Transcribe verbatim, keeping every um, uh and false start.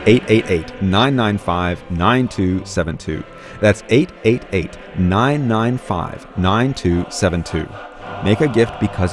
eight eight eight, nine nine five, nine two seven two. That's eight eight eight, nine nine five, nine two seven two. Make a gift because